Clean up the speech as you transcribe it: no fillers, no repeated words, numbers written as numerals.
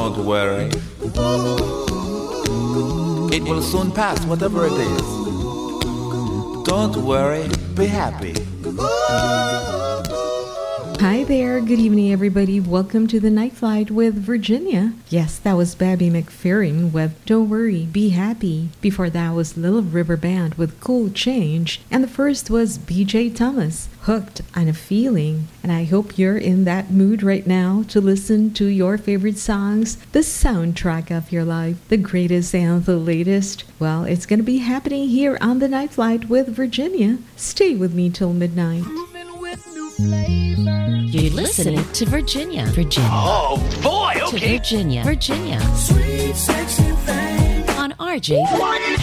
Don't worry. It will soon pass, whatever it is. Don't worry, be happy. Hi there, good evening everybody. Welcome to the Night Flight with Virginia. Yes, that was Bobby McFerrin with Don't Worry, Be Happy. Before that was Little River Band with Cool Change. And the first was BJ Thomas, Hooked on a Feeling. And I hope you're in that mood right now to listen to your favorite songs, the soundtrack of your life, the greatest and the latest. Well, it's going to be happening here on the Night Flight with Virginia. Stay with me till midnight. You're listening to Virginia. Oh boy, okay. To Virginia. Sweet, sexy thing. On RJ.